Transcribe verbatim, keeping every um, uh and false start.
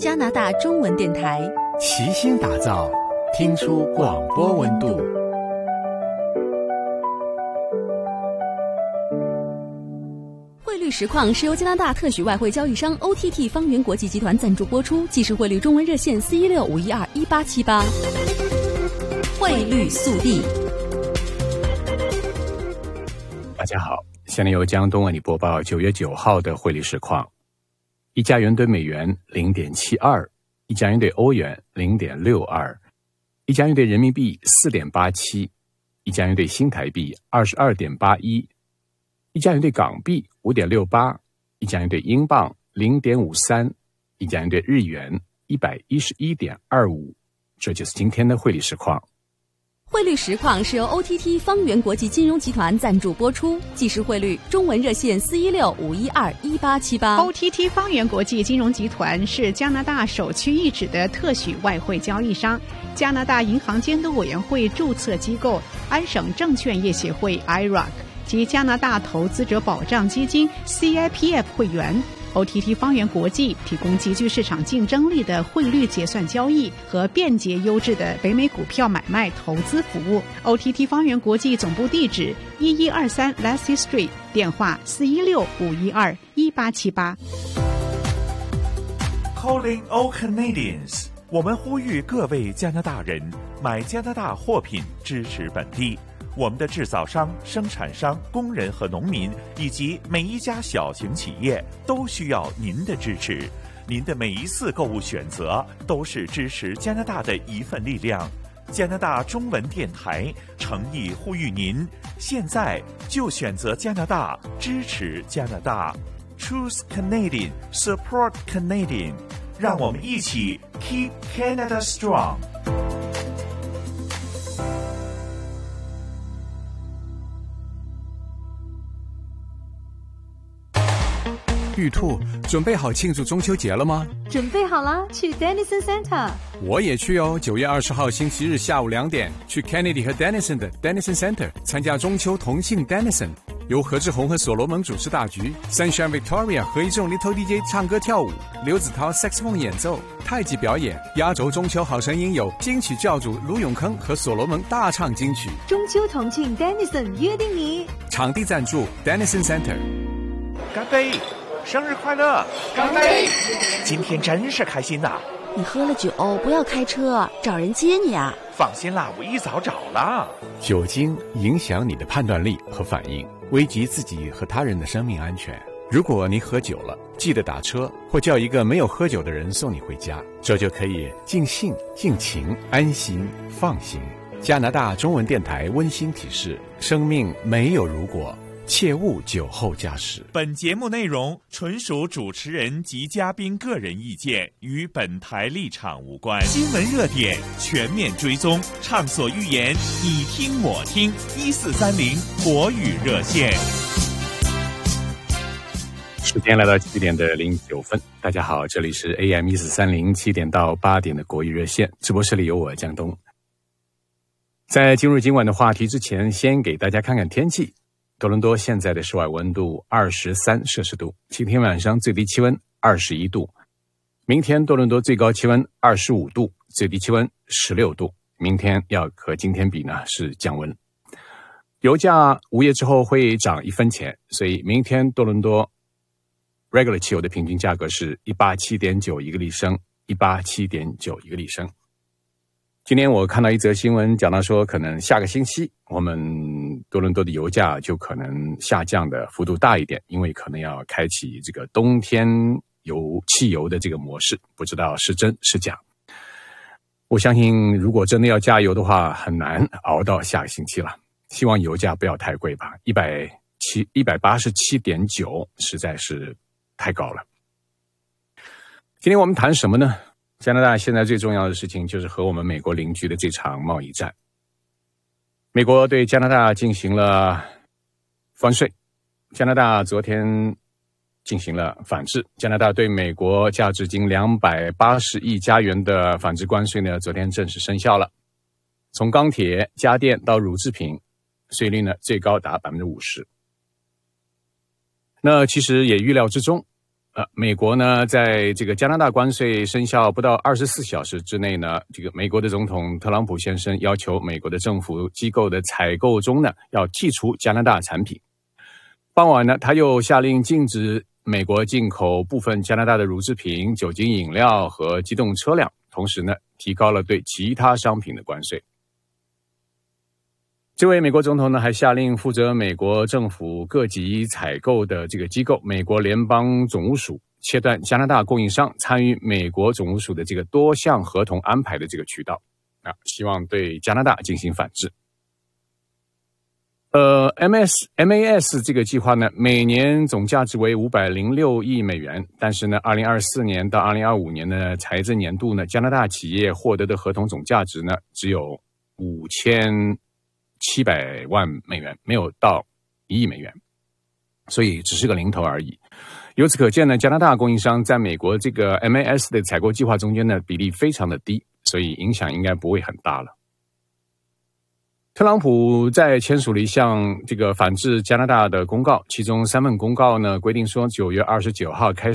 加拿大中文电台， 齐心打造，听出广播温度。 汇率实况是由加拿大特许外汇交易商 O T T 方圆国际集团赞助播出，即时汇率中文热线四一六五一二一八七八。汇率速递。 大家好，现在由江东为你播报九月九号的汇率实况。一加元兑美元 零点七二， 一加元兑欧元 零点六二， 一加元兑人民币 四点八七， 一加元兑新台币 二十二点八一， 一加元兑港币 五点六八， 一加元兑英镑 零点五三， 一加元兑日元 一百一十一点二五。 这就是今天的汇率实况。 汇率实况是由 O T T 方圆国际金融集团赞助播出，即时汇率中文热线四一六五一二一八七八。 O T T 方圆国际金融集团是加拿大首屈一指的特许外汇交易商，加拿大银行监督委员会注册机构，安省证券业协会 I R A C 及加拿大投资者保障基金 C I P F 会员。O T T 方圆国际提供极具市场竞争力的汇率结算交易和便捷优质的北美股票买卖投资服务。O T T 方圆国际总部地址一一二三 Lassie Street， 电话四一六五一二一八七八。 Calling all Canadians， 我们呼吁各位加拿大人买加拿大货品，支持本地。我们的制造商、生产商、工人和农民，以及每一家小型企业都需要您的支持。您的每一次购物选择都是支持加拿大的一份力量。加拿大中文电台诚意呼吁您，现在就选择加拿大，支持加拿大。Choose Canadian, support Canadian， 让我们一起 Keep Canada Strong。 玉兔，准备好庆祝中秋节了吗？ 准备好了，去 Denison Center。 我也去哦，九月二十号星期日下午两点，去 Kennedy 和 Denison 的 Denison Center 参加中秋同庆 Denison， 由何志宏和所罗门主持大局， Sunshine Victoria 和一众 Little D J 唱歌跳舞，刘子涛 Saxophone 演奏，太极表演，压轴中秋好声音有金曲教主卢永康和所罗门大唱金曲。 中秋同庆 Denison 约定你， 场地赞助 Denison Center。 干杯！生日快乐！干杯！今天真是开心呐！ 你喝了酒不要开车，找人接你啊！ 放心啦，我一早找了。 酒精影响你的判断力和反应，危及自己和他人的生命安全。如果你喝酒了，记得打车或叫一个没有喝酒的人送你回家，这就可以尽兴、尽情、安心、放心。加拿大中文电台温馨提示：生命没有如果。切勿酒后驾驶。 本节目内容纯属主持人及嘉宾个人意见，与本台立场无关。新闻热点全面追踪，畅所欲言，你听我听。一四三零国语热线。 时间来到七点的零九分，大家好，这里是 A M 一四三零七点到八点的国语热线，直播室里有我江东。在进入今晚的话题之前，先给大家看看天气。多伦多现在的室外温度二十三摄氏度，今天晚上最低气温二十一度，明天多伦多最高气温二十五度，最低气温十六度，明天要和今天比呢是降温。油价午夜之后会涨一分钱，所以明天多伦多 regular 汽油的平均价格是 一百八十七点九 一个立升， 一百八十七点九 一个立升。今天我看到一则新闻，讲到说可能下个星期我们多伦多的油价就可能下降的幅度大一点，因为可能要开启这个冬天油汽油的这个模式，不知道是真是假。我相信如果真的要加油的话，很难熬到下个星期了。希望油价不要太贵吧， 一百八十七点九 实在是太高了。今天我们谈什么呢？加拿大现在最重要的事情就是和我们美国邻居的这场贸易战。美国对加拿大进行了关税，加拿大昨天进行了反制。加拿大对美国价值近两百八十亿加元的反制关税呢，昨天正式生效了。从钢铁、家电到乳制品，税率呢最高达 百分之五十。那其实也预料之中， 呃，美国呢，在这个加拿大关税生效不到二十四小时之内呢，这个美国的总统特朗普先生要求美国的政府机构的采购中呢，要剔除加拿大产品。傍晚呢，他又下令禁止美国进口部分加拿大的乳制品、酒精饮料和机动车辆，同时呢，提高了对其他商品的关税。这位美国总统呢，还下令负责美国政府各级采购的这个机构——美国联邦总务署，切断加拿大供应商参与美国总务署的这个多项合同安排的这个渠道，啊，希望对加拿大进行反制。呃 ，M S M A S 这个计划呢，每年总价值为五百零六亿美元，但是呢，二零二四年到二零二五年的财政年度呢，加拿大企业获得的合同总价值呢，只有五千七百万美元，没有到一亿美元，所以只是个零头而已。由此可见呢，加拿大供应商在美国这个 M A S 的采购计划中间呢，比例非常的低，所以影响应该不会很大了。特朗普在签署了一项这个反制加拿大的公告，其中三份公告呢规定说，九月二十九号开始